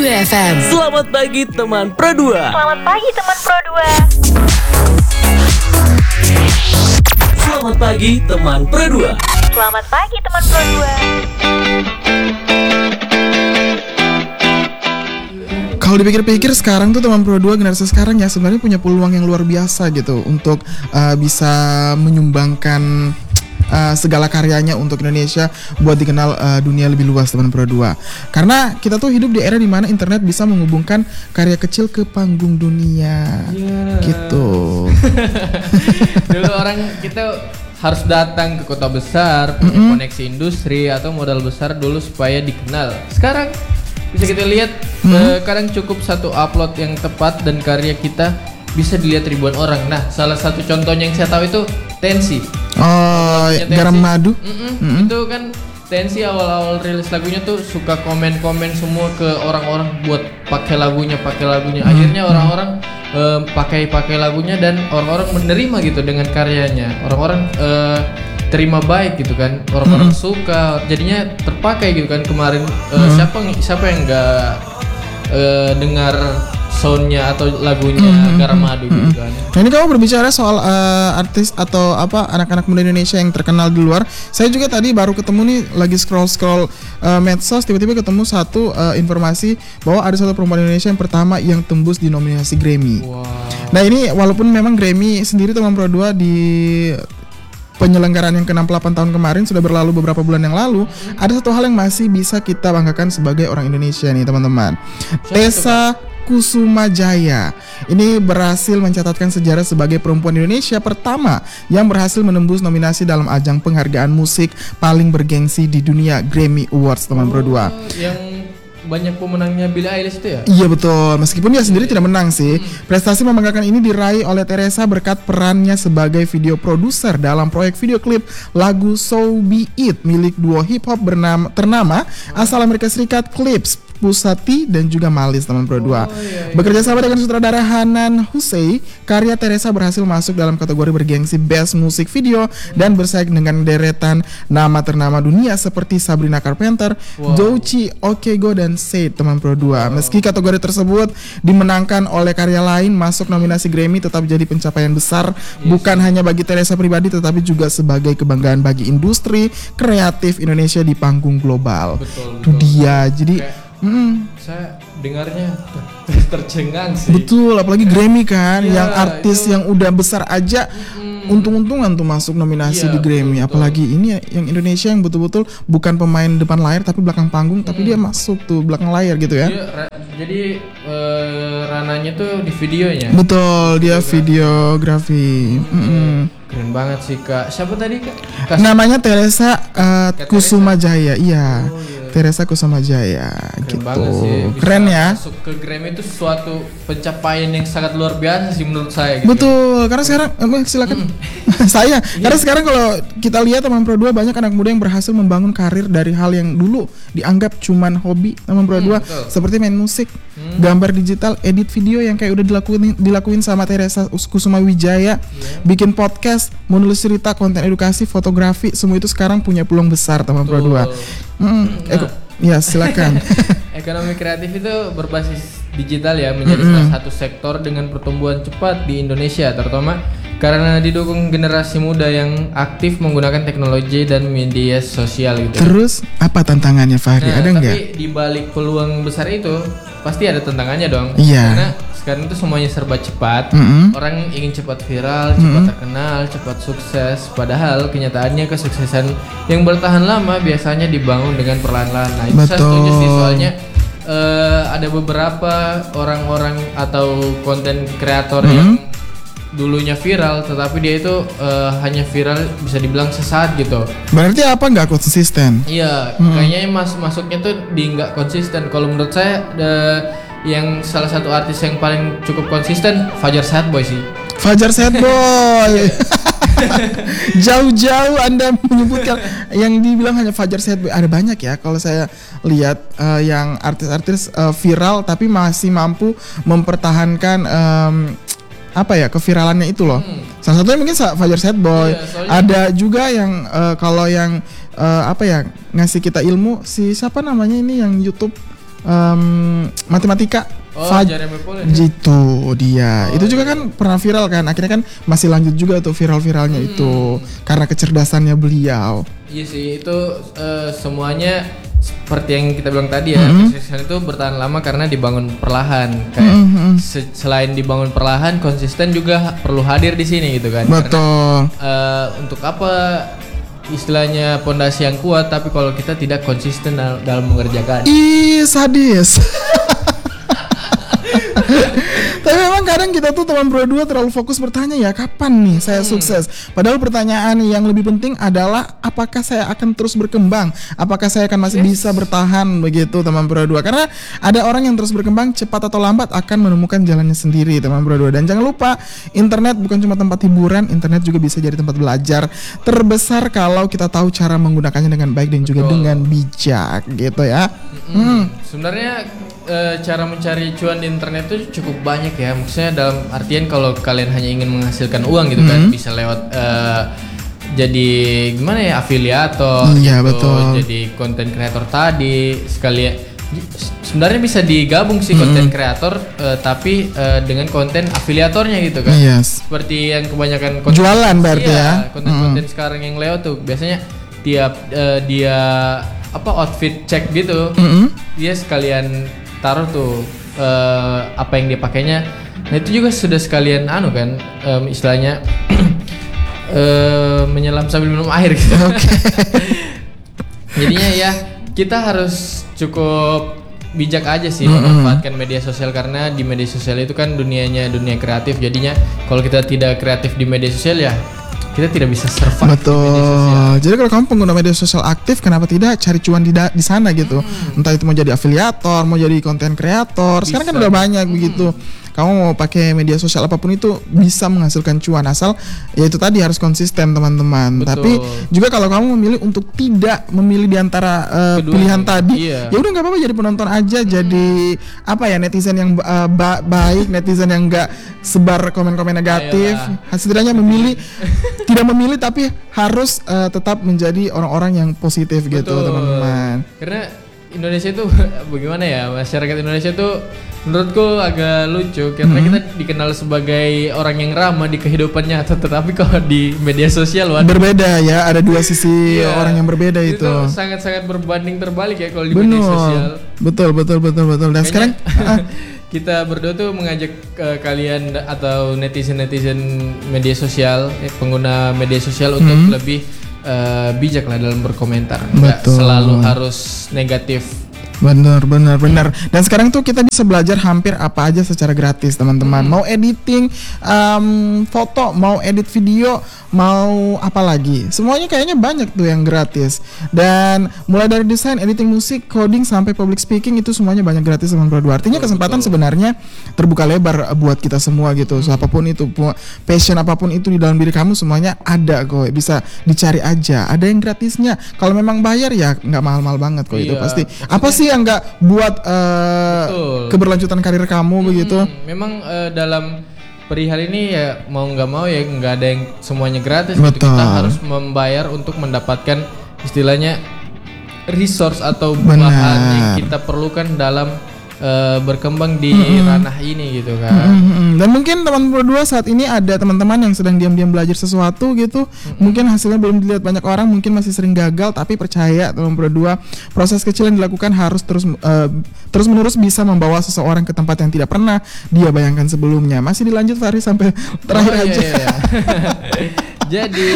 2 FM. Selamat pagi teman Pro 2. Selamat pagi teman Pro 2. Selamat pagi teman Pro 2. Selamat pagi teman Pro 2. Kalau dipikir-pikir sekarang tuh teman Pro 2 generasi sekarang ya sebenarnya punya peluang yang luar biasa gitu untuk bisa menyumbangkan segala karyanya untuk Indonesia buat dikenal dunia lebih luas teman Pro 2. Karena kita tuh hidup di era dimana internet bisa menghubungkan karya kecil ke panggung dunia. Gitu. Dulu orang kita harus datang ke kota besar, punya koneksi industri atau modal besar dulu supaya dikenal. Sekarang bisa kita lihat sekarang cukup satu upload yang tepat dan karya kita bisa dilihat ribuan orang. Nah, salah satu contohnya yang saya tahu itu Tensi. Oh, Garam Madu. Itu kan Tensi awal-awal rilis lagunya tuh suka komen-komen semua ke orang-orang buat pakai lagunya. Akhirnya orang-orang pakai lagunya dan orang-orang menerima gitu dengan karyanya. Orang-orang terima baik gitu kan. Orang-orang suka, jadinya terpakai gitu kan kemarin. Siapa yang enggak dengar soundnya atau lagunya Garam Madu gitu kan. Nah ini kamu berbicara soal artis atau apa anak-anak muda Indonesia yang terkenal di luar. Saya juga tadi baru ketemu nih lagi scroll medsos, tiba-tiba ketemu satu informasi bahwa ada satu perempuan Indonesia yang pertama yang tembus di nominasi Grammy. Wow. Nah ini walaupun memang Grammy sendiri teman Pro 2 di penyelenggaraan yang ke-68 tahun kemarin sudah berlalu beberapa bulan yang lalu, ada satu hal yang masih bisa kita banggakan sebagai orang Indonesia nih teman-teman. Tessa Kusumajaya ini berhasil mencatatkan sejarah sebagai perempuan Indonesia pertama yang berhasil menembus nominasi dalam ajang penghargaan musik paling bergengsi di dunia, Grammy Awards teman Pro 2. Yang banyak pemenangnya Billie Eilish itu ya? Iya betul, meskipun dia sendiri tidak menang sih. Prestasi membanggakan ini diraih oleh Teresa berkat perannya sebagai video produser dalam proyek video klip lagu So Be It milik duo hip hop ternama asal Amerika Serikat, Clips, Pusati dan juga Malis teman Pro 2. Bekerja sama dengan sutradara Hanan Hussein, karya Teresa berhasil masuk dalam kategori bergengsi Best Music Video dan bersaing dengan deretan nama ternama dunia seperti Sabrina Carpenter, Doechii Okego dan Said teman Pro 2. Meski kategori tersebut dimenangkan oleh karya lain, masuk nominasi Grammy tetap jadi pencapaian besar bukan hanya bagi Teresa pribadi tetapi juga sebagai kebanggaan bagi industri kreatif Indonesia di panggung global. Itu dia. Jadi saya dengarnya tercengang sih. Betul, apalagi Grammy kan, yang artis yang udah besar aja untung-untungan tuh masuk nominasi di Grammy. Betul. Apalagi ini yang Indonesia yang betul-betul bukan pemain depan layar tapi belakang panggung, tapi dia masuk tuh belakang layar gitu ya. Jadi rananya tuh di videonya. Betul, dia videografi. Keren banget sih Kak. Siapa tadi Kak? Namanya Teresa Kusumajaya. Iya. Teresa Kusumajaya gitu. Keren ya. Masuk ke Grammy itu suatu pencapaian yang sangat luar biasa sih menurut saya gitu. Betul, karena sekarang silakan. Karena sekarang kalau kita lihat teman Pro 2 banyak anak muda yang berhasil membangun karir dari hal yang dulu dianggap cuman hobi teman Pro 2 seperti main musik, gambar digital, edit video yang kayak udah dilakuin sama Teresa Kusumawijaya, bikin podcast, menulis cerita, konten edukasi, fotografi, semua itu sekarang punya peluang besar teman Pro 2. Ya silakan. Ekonomi kreatif itu berbasis digital ya, menjadi salah satu sektor dengan pertumbuhan cepat di Indonesia, terutama karena didukung generasi muda yang aktif menggunakan teknologi dan media sosial gitu. Terus apa tantangannya Fahri? Ada nggak? Tapi di balik peluang besar itu pasti ada tantangannya dong. Iya. Karena sekarang itu semuanya serba cepat. Orang ingin cepat viral, cepat terkenal, cepat sukses. Padahal kenyataannya kesuksesan yang bertahan lama biasanya dibangun dengan perlahan-lahan. Nah, itu saya setuju sih, soalnya ada beberapa orang-orang atau konten kreator yang dulunya viral, tetapi dia itu hanya viral bisa dibilang sesaat gitu. Berarti apa nggak konsisten? Iya, kayaknya masuknya tuh di nggak konsisten. Kalau menurut saya yang salah satu artis yang paling cukup konsisten Fajar Sad Boy sih. Fajar Sad Boy. Jauh-jauh Anda menyebutkan yang dibilang hanya Fajar Sad Boy. Ada banyak ya kalau saya lihat yang artis-artis viral tapi masih mampu mempertahankan keviralannya itu loh. Salah satunya mungkin Fajar Sad Boy. Ada juga yang kalau yang ngasih kita ilmu, si siapa namanya ini yang YouTube matematika. Oh, Jeremy Paul ya? Gitu dia. Itu juga kan pernah viral kan. Akhirnya kan masih lanjut juga tuh viral-viralnya itu karena kecerdasannya beliau. Iya sih, itu semuanya seperti yang kita bilang tadi ya, konsisten itu bertahan lama karena dibangun perlahan. Kayak selain dibangun perlahan, konsisten juga perlu hadir di sini gitu kan. Betul. Karena, untuk apa istilahnya pondasi yang kuat, tapi kalau kita tidak konsisten dalam mengerjakan. Ih, sadis. Tapi memang kadang kita tuh teman Pro 2 terlalu fokus bertanya ya kapan nih saya sukses. Padahal pertanyaan yang lebih penting adalah apakah saya akan terus berkembang, apakah saya akan masih bisa bertahan begitu teman Pro 2. Karena ada orang yang terus berkembang cepat atau lambat akan menemukan jalannya sendiri teman Pro 2. Dan jangan lupa internet bukan cuma tempat hiburan, internet juga bisa jadi tempat belajar terbesar kalau kita tahu cara menggunakannya dengan baik dan juga dengan bijak gitu ya. Sebenarnya cara mencari cuan di internet itu cukup banyak ya. Maksudnya dalam artian kalau kalian hanya ingin menghasilkan uang gitu kan, bisa lewat jadi gimana ya, afiliator Iya, gitu, betul. jadi konten kreator tadi sekalian. Sebenarnya bisa digabung sih konten kreator tapi dengan konten afiliatornya gitu kan. Yes. Seperti yang kebanyakan konten Jualan berarti ya. konten-konten sekarang yang lewat tuh biasanya tiap dia outfit check gitu, dia sekalian taruh tuh apa yang dia pakainya. Nah itu juga sudah sekalian kan istilahnya menyelam sambil minum air gitu. Jadinya ya kita harus cukup bijak aja sih memanfaatkan media sosial, karena di media sosial itu kan dunianya dunia kreatif. Jadinya kalau kita tidak kreatif di media sosial ya kita tidak bisa survive. Betul. Di media sosial. Jadi kalau kamu pengguna media sosial aktif, kenapa tidak cari cuan di sana gitu? Entah itu mau jadi afiliator, mau jadi konten kreator. Sekarang kan udah banyak begitu. Kamu mau pakai media sosial apapun itu bisa menghasilkan cuan, asal ya itu tadi harus konsisten teman-teman. Betul. Tapi juga kalau kamu memilih untuk tidak memilih di antara pilihan tadi, ya udah nggak apa-apa, jadi penonton aja, jadi netizen yang baik, netizen yang nggak sebar komen-komen negatif. Setidaknya memilih tidak memilih tapi harus tetap menjadi orang-orang yang positif gitu teman-teman. Karena Indonesia itu bagaimana ya, masyarakat Indonesia itu menurutku agak lucu karena kita dikenal sebagai orang yang ramah di kehidupan nyata, tetapi kalau di media sosial berbeda ya, ada dua sisi orang yang berbeda itu. Sangat-sangat berbanding terbalik ya kalau di media sosial. Betul. Dan sekarang kita berdua tuh mengajak kalian atau netizen media sosial, pengguna media sosial untuk lebih bijak lah dalam berkomentar, nggak selalu harus negatif. Benar. Dan sekarang tuh kita bisa belajar hampir apa aja secara gratis teman-teman. Mau editing foto, mau edit video, mau apa lagi, semuanya kayaknya banyak tuh yang gratis. Dan mulai dari desain, editing musik, coding sampai public speaking itu semuanya banyak gratis teman Pro 2. Artinya kesempatan sebenarnya terbuka lebar buat kita semua gitu. So, apapun itu, passion apapun itu di dalam diri kamu semuanya ada kok. Bisa dicari aja. Ada yang gratisnya. Kalau memang bayar ya nggak mahal-mahal banget kok. Itu pasti. Apa sih yang nggak buat keberlanjutan karir kamu begitu? Memang dalam perihal ini ya mau nggak mau ya nggak ada yang semuanya gratis gitu. Kita harus membayar untuk mendapatkan istilahnya resource atau bahan yang kita perlukan dalam berkembang di ranah ini gitu kan. Dan mungkin teman Pro 2 saat ini ada teman-teman yang sedang diam-diam belajar sesuatu gitu. Mungkin hasilnya belum dilihat banyak orang, mungkin masih sering gagal, tapi percaya teman Pro 2, proses kecil yang dilakukan harus terus menerus bisa membawa seseorang ke tempat yang tidak pernah dia bayangkan sebelumnya. Masih dilanjut Fahri sampai terakhir aja. Iya. Jadi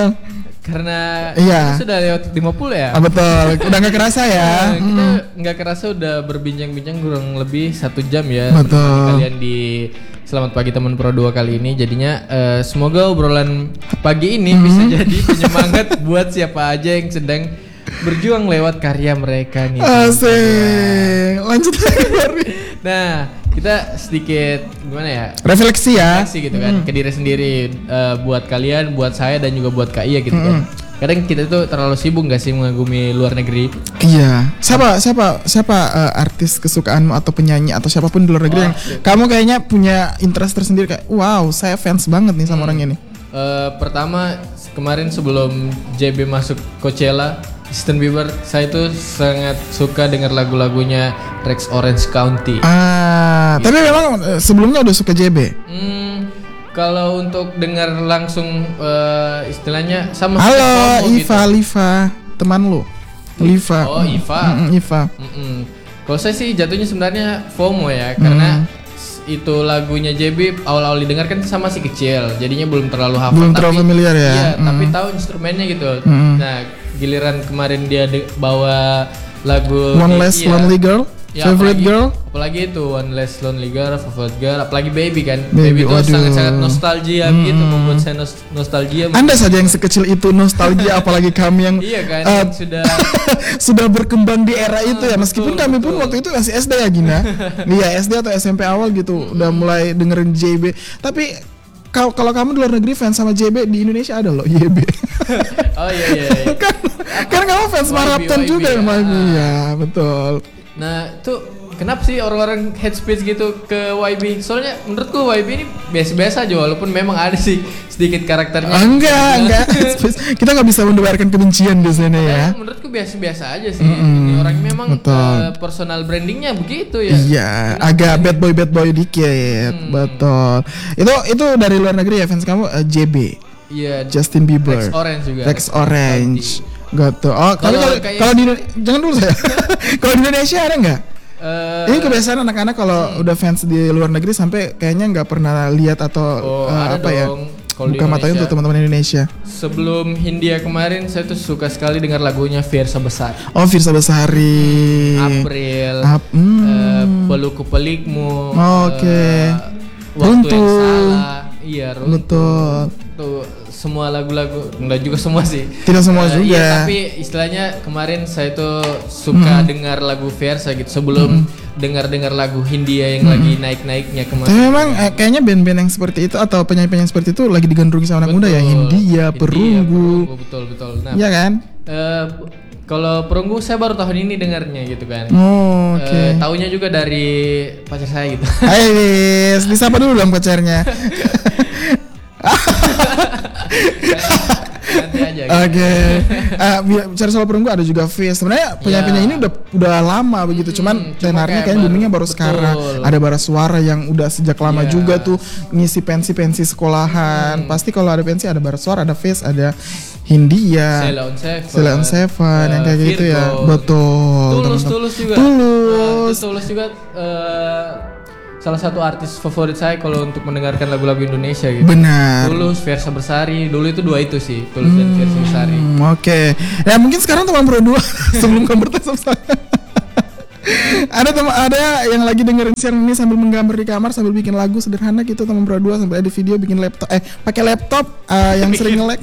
karena kita sudah lewat 50 ya. Betul, udah gak kerasa ya. Kita gak kerasa udah berbincang-bincang kurang lebih 1 jam ya. Betul. Kalian di Selamat Pagi Teman Pro 2 kali ini. Jadinya semoga obrolan pagi ini bisa jadi penyemangat buat siapa aja yang sedang berjuang lewat karya mereka nih. Asik. Lanjut lagi. Nah, kita sedikit gimana ya? Refleksi gitu kan ke diri sendiri, buat kalian, buat saya dan juga buat Kak Iya gitu kan. Kadang kita tuh terlalu sibuk gak sih mengagumi luar negeri? Iya. Siapa artis kesukaanmu atau penyanyi atau siapapun di luar negeri yang kamu kayaknya punya interest tersendiri, kayak wow, saya fans banget nih sama orang ini? Pertama kemarin sebelum JB masuk Coachella, Justin Bieber, saya itu sangat suka dengar lagu-lagunya Rex Orange County. Tapi memang sebelumnya udah suka JB. Kalau untuk dengar langsung istilahnya sama Halo FOMO Iva, gitu. Liva, teman lu. Liva. Oh, Iva. Iva. Kalau saya sih jatuhnya sebenarnya FOMO ya, karena itu lagunya JB awal-awal didengar kan sama si kecil, jadinya belum terlalu hafal. Belum terlalu familiar ya. Iya, tapi tahu instrumennya gitu. Nah, giliran kemarin dia bawa lagu One Less Lonely Girl, ya, Favorite Girl. Apalagi itu One Less Lonely Girl, Favorite Girl, apalagi Baby kan. Baby, Baby itu waduh. sangat-sangat nostalgia gitu, membuat saya nostalgia. Anda saja yang sekecil itu nostalgia, apalagi kami yang Iya kan, yang sudah sudah berkembang di era itu ya. Meskipun betul, kami pun betul. waktu itu masih SD ya Gina. Iya, SD atau SMP awal gitu udah mulai dengerin JB. Tapi kalau kamu di luar negeri fans sama JB, di Indonesia ada loh YB. Oh iya. kan kamu fans YB, Marapton YB, juga ya. emang. Iya, betul. Nah itu kenapa sih orang-orang head speech gitu ke YB? Soalnya menurutku YB ini biasa-biasa aja, walaupun memang ada sih sedikit karakternya. Enggak. Kita nggak bisa mendebarkan kebencian di sini ya. Menurutku biasa-biasa aja sih. Ini orang memang betul. personal brandingnya begitu ya. Iya, agak bad boy dikit. Betul. Itu dari luar negeri ya fans kamu JB. Iya. Justin Bieber. Rex Orange juga. Rex Orange. Gitu. Oh, tapi kalau di jangan dulu saya. Kalau di Indonesia ada nggak? Ini kebiasaan anak-anak kalau udah fans di luar negeri sampai kayaknya nggak pernah lihat atau ada apa ya? dong. Kalau di Buka matanya Indonesia. untuk teman-teman Indonesia. Sebelum Hindia kemarin saya tuh suka sekali dengar lagunya Fiersa Besar. Oh, Firsa Besari. April. Pelukku Pelikmu. Oke. Waktu Runtuh. yang salah. Iya, Runtuh. Betul. Tuh semua lagu-lagu, enggak juga semua sih. Tidak semua juga. Iya, tapi istilahnya kemarin saya tuh suka dengar lagu Fiersa gitu sebelum dengar lagu Hindia yang lagi naik-naiknya kemarin. Tapi memang kayaknya band-band yang seperti itu atau penyanyi-penyanyi seperti itu lagi digandrungi sama anak muda ya, Hindia, Perunggu. Betul. Nah, Iya kan? kalau Perunggu saya baru tahun ini dengarnya gitu kan. Oh, oke. Taunya juga dari pacar saya gitu. Hai Wis, disapa dulu dong pacarnya. Nanti aja. Gitu. Oke. Bicara soal Perunggu ada juga Fizz. Sebenarnya penyanyi ini udah lama begitu, cuman tenarnya kayak kayaknya boomingnya baru betul. sekarang. Ada bara suara yang udah sejak lama Iya. juga tuh ngisi pensi-pensi sekolahan. Pasti kalau ada pensi ada bara suara, ada Fizz, ada Hindia, Sheila on Seven, yang kayak gitu ya. Betul. Tulus juga. Tulus juga salah satu artis favorit saya kalau untuk mendengarkan lagu-lagu Indonesia gitu. Benar. Tulus, Fiersa Besari, dulu itu dua itu sih, Tulus dan Fiersa Besari. Oke. Ya mungkin sekarang teman Pro 2 sebelum kamu bertanya sama saya. ada yang lagi dengerin siaran ini sambil menggambar di kamar sambil bikin lagu sederhana gitu teman Pro 2 sambil edit video bikin laptop pakai laptop yang sering nge-lag.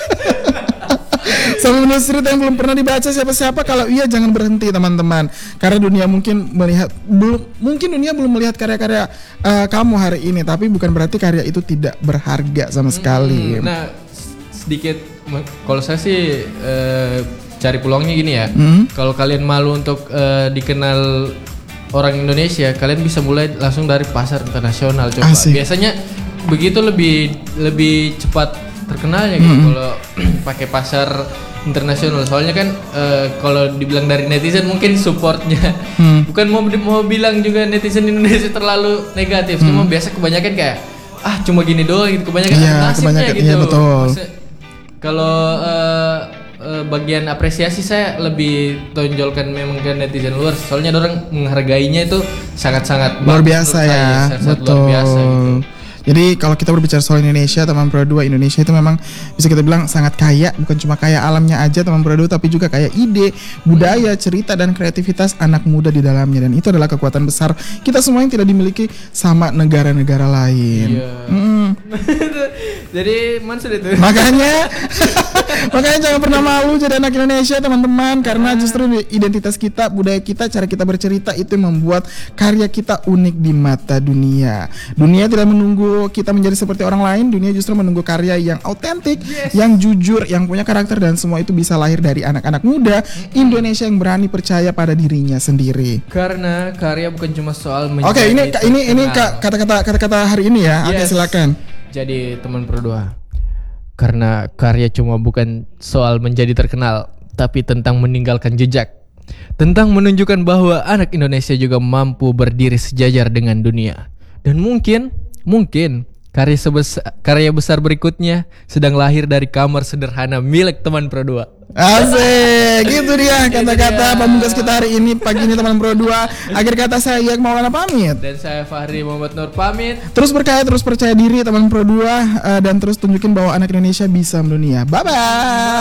Sambil menulis cerita yang belum pernah dibaca siapa-siapa. Kalau iya jangan berhenti teman-teman, karena dunia mungkin belum melihat karya-karya kamu hari ini, tapi bukan berarti karya itu tidak berharga sama sekali. Nah, sedikit kalau saya sih cari peluangnya gini ya. Kalau kalian malu untuk dikenal orang Indonesia, kalian bisa mulai langsung dari pasar internasional coba. Asik. Biasanya begitu lebih cepat terkenalnya gitu kalau pakai pasar internasional. Soalnya kan kalau dibilang dari netizen mungkin supportnya bukan mau bilang juga netizen Indonesia terlalu negatif, cuma biasa kebanyakan kayak cuma gini doang gitu, kebanyakan nasibnya gitu. Iya, betul. Kalau bagian apresiasi saya lebih tonjolkan memang ke netizen luar, soalnya orang menghargainya itu sangat-sangat luar biasa ya. Betul. Luar biasa gitu. Jadi kalau kita berbicara soal Indonesia, teman Pro 2, Indonesia itu memang bisa kita bilang sangat kaya, bukan cuma kaya alamnya aja teman Pro 2, tapi juga kaya ide, budaya, cerita dan kreativitas anak muda di dalamnya, dan itu adalah kekuatan besar kita semua yang tidak dimiliki sama negara-negara lain. Iya. Jadi mana sudah itu? Makanya jangan pernah malu jadi anak Indonesia teman-teman, karena justru identitas kita, budaya kita, cara kita bercerita itu yang membuat karya kita unik di mata dunia. Dunia tidak menunggu kita menjadi seperti orang lain, dunia justru menunggu karya yang autentik, yang jujur, yang punya karakter, dan semua itu bisa lahir dari anak-anak muda Indonesia yang berani percaya pada dirinya sendiri. Karena karya bukan cuma soal Oke, ini kata-kata hari ini ya. Oke, silakan. Jadi teman Pro 2, karena karya cuma bukan soal menjadi terkenal, tapi tentang meninggalkan jejak. Tentang menunjukkan bahwa anak Indonesia juga mampu berdiri sejajar dengan dunia. Dan mungkin karya besar berikutnya sedang lahir dari kamar sederhana milik teman Pro 2. Asik, gitu dia kata-kata pamungkas kita hari ini pagi ini teman Pro 2. Akhir kata saya Maulana pamit. Dan saya Fahri Muhammad Nur pamit. Terus berkaya, terus percaya diri teman Pro 2 dan terus tunjukin bahwa anak Indonesia bisa mendunia. Bye bye.